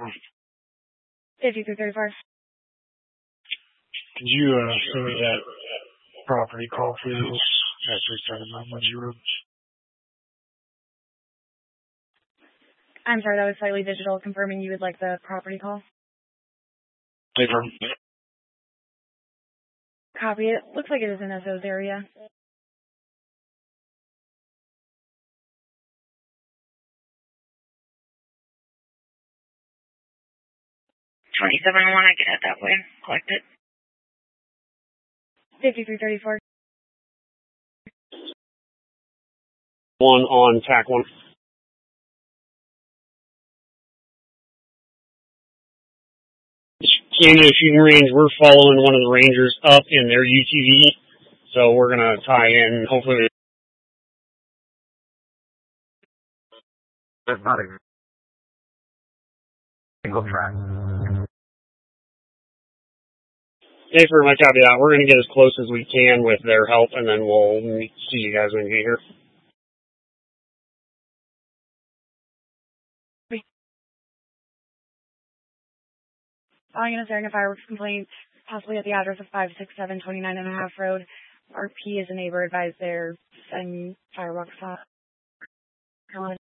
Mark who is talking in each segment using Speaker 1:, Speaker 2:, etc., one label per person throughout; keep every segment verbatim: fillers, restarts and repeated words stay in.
Speaker 1: fifty-three thirty-four.
Speaker 2: Could you uh, send me that property call, please? At three seven nine one zero.
Speaker 1: I'm sorry, that was slightly digital, confirming you would like the property call.
Speaker 2: Paper.
Speaker 1: Copy it. Looks like it is in Esso's area.
Speaker 3: twenty-seven oh one, I can head that way. Collect it.
Speaker 1: fifty-three thirty-four.
Speaker 2: One on T A C one. Canyon shooting range, we're following one of the rangers up in their U T V, so we're going to tie in, hopefully. That's not a single track. Hey, for my copy out, we're going to get as close as we can with their help, and then we'll see you guys when you get here.
Speaker 1: Following an Sarnia fireworks complaint, possibly at the address of five six seven twenty-nine and a half Road. R P is a neighbor advised they're setting fireworks off.
Speaker 3: thirty-three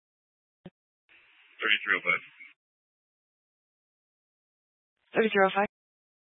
Speaker 3: oh five.
Speaker 1: thirty-three oh five.